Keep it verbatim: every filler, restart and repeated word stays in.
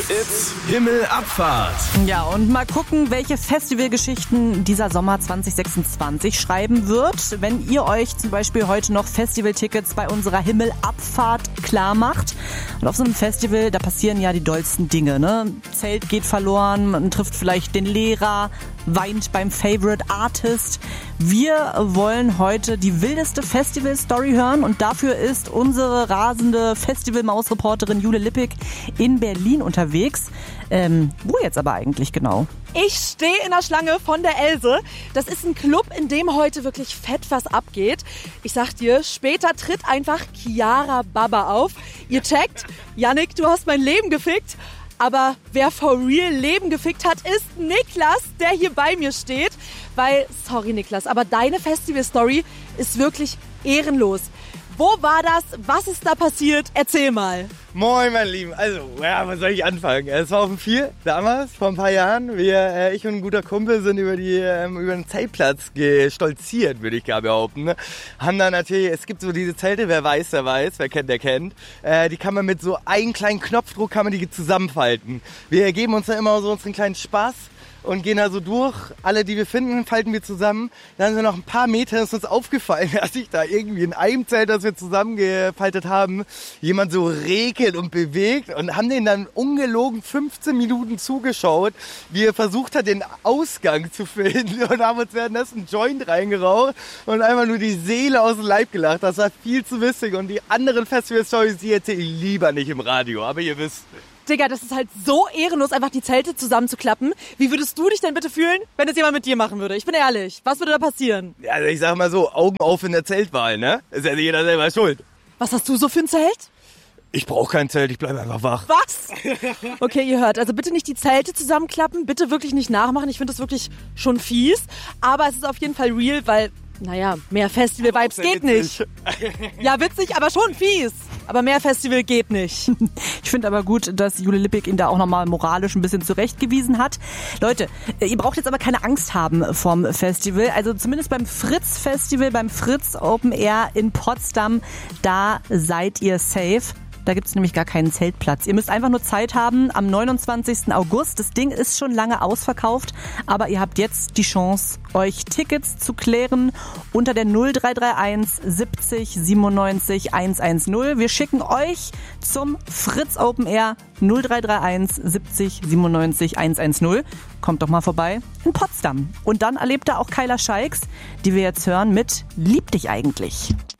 It's Himmelabfahrt. Ja, und mal gucken, welche Festivalgeschichten dieser Sommer zwanzig sechsundzwanzig schreiben wird. Wenn ihr euch zum Beispiel heute noch Festivaltickets bei unserer Himmelabfahrt klar macht. Und auf so einem Festival, da passieren ja die dollsten Dinge, ne? Zelt geht verloren, man trifft vielleicht den Lehrer, weint beim Favorite Artist. Wir wollen heute die wildeste Festival-Story hören und dafür ist unsere rasende Festival-Maus-Reporterin Jule Lippig in Berlin unterwegs. Ähm, wo jetzt aber eigentlich genau? Ich stehe in der Schlange von der Else. Das ist ein Club, in dem heute wirklich fett was abgeht. Ich sag dir, später tritt einfach Chiara Baba auf. Ihr checkt, Yannick, du hast mein Leben gefickt. Aber wer for real Leben gefickt hat, ist Niklas, der hier bei mir steht. Weil, sorry Niklas, aber deine Festival-Story ist wirklich ehrenlos. Wo war das? Was ist da passiert? Erzähl mal. Moin, mein Lieben. Also, ja, was soll ich anfangen? Es war auf dem Vier, damals, vor ein paar Jahren. Wir, äh, ich und ein guter Kumpel sind über, die, ähm, über den Zeltplatz gestolziert, würde ich gar behaupten. Ne? Haben dann natürlich, es gibt so diese Zelte, wer weiß, der weiß, wer kennt, der kennt. Äh, die kann man mit so einem kleinen Knopfdruck kann man die zusammenfalten. Wir geben uns dann immer so unseren kleinen Spaß und gehen da so durch. Alle, die wir finden, falten wir zusammen. Dann sind wir noch ein paar Meter, ist uns aufgefallen, dass sich da irgendwie in einem Zelt, das wir zusammengefaltet haben, jemand so regelt und bewegt und haben den dann ungelogen fünfzehn Minuten zugeschaut, wie er versucht hat, den Ausgang zu finden und haben uns währenddessen einen Joint reingeraucht und einfach nur die Seele aus dem Leib gelacht. Das war viel zu witzig und die anderen Festival-Stories, die erzähle ich lieber nicht im Radio, aber ihr wisst. Digga, das ist halt so ehrenlos, einfach die Zelte zusammenzuklappen. Wie würdest du dich denn bitte fühlen, wenn es jemand mit dir machen würde? Ich bin ehrlich, was würde da passieren? Ja, also ich sag mal so, Augen auf in der Zeltwahl, ne? Ist ja jeder selber schuld. Was hast du so für ein Zelt? Ich brauche kein Zelt, ich bleibe einfach wach. Was? Okay, ihr hört, also bitte nicht die Zelte zusammenklappen, bitte wirklich nicht nachmachen. Ich finde das wirklich schon fies, aber es ist auf jeden Fall real, weil, naja, mehr Festival-Vibes geht nicht. Ja, witzig, aber schon fies. Aber mehr Festival geht nicht. Ich finde aber gut, dass Jule Lippig ihn da auch nochmal moralisch ein bisschen zurechtgewiesen hat. Leute, ihr braucht jetzt aber keine Angst haben vom Festival. Also zumindest beim Fritz Festival, beim Fritz Open Air in Potsdam, da seid ihr safe. Da gibt es nämlich gar keinen Zeltplatz. Ihr müsst einfach nur Zeit haben am neunundzwanzigsten August. Das Ding ist schon lange ausverkauft, aber ihr habt jetzt die Chance, euch Tickets zu klären unter der null drei drei eins siebzig siebenundneunzig hundertzehn. Wir schicken euch zum Fritz Open Air null drei drei eins siebzig siebenundneunzig hundertzehn. Kommt doch mal vorbei in Potsdam. Und dann erlebt ihr auch Kyla Scheiks, die wir jetzt hören mit Lieb dich eigentlich.